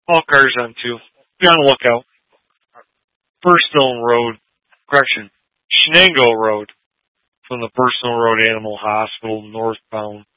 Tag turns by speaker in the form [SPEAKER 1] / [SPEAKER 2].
[SPEAKER 1] All cars on 2. Be on the lookout. Burstone Road, correction, Shenango Road from the Burstone Road Animal Hospital northbound.